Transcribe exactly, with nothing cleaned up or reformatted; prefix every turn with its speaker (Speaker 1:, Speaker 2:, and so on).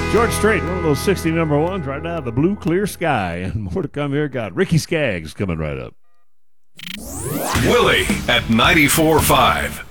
Speaker 1: George Strait, one of those sixty number ones right out of the blue clear sky. And more to come here. Got Ricky Skaggs coming right up.
Speaker 2: Willie at ninety-four point five.